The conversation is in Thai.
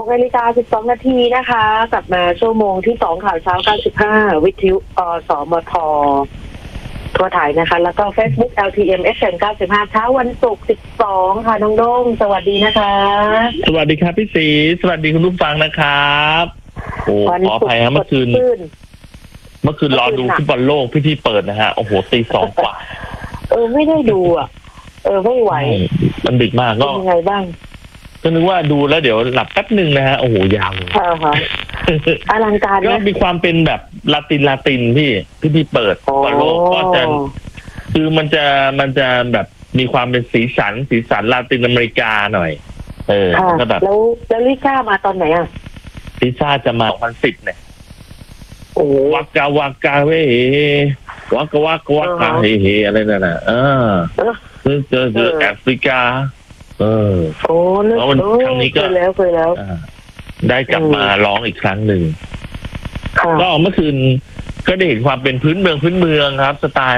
12:12 นาทีนะคะกลับมาชั่วโมงที่2ข่าวเช้า95วิทยุสมททั่วไทยนะคะแล้วก็ Facebook LTM FM 95เช้าวันศุกร์12ค่ะน้องโด้งสวัสดีนะคะสวัสดีครับพี่ศรีสวัสดีคุณผู้ฟังนะครับโอ้ขออภัยครับเมื่อคืนรอดูฟุตบอลโลกพี่เปิดนะฮะโอ้โหตี 2 กว่าไม่ได้ดูไม่ไหวมันดึกมากก็ยังไงบ้างก็นึกว่าดูแล้วเดี๋ยวหลับแป๊บนึงนะฮะโอ้โหยาวอลังการก็มีความเป็นแบบลาตินพี่เปิดฟุตบอลโลกก็จะคือมันจะแบบมีความเป็นสีสันลาตินอเมริกาหน่อยก็แบบแล้วลิซ่ามาตอนไหนอ่ะลิซ่าจะมา2010เนี่ยวากาเววากาเฮอะไรนั่นน่ะเจอแอฟริกาแล้วครั้งนี้ก็เคยแล้วได้กลับมาร้องอีกครั้งหนึ่งก็เมื่อคืนก็ได้เห็นความเป็นพื้นเมืองครับสไตล์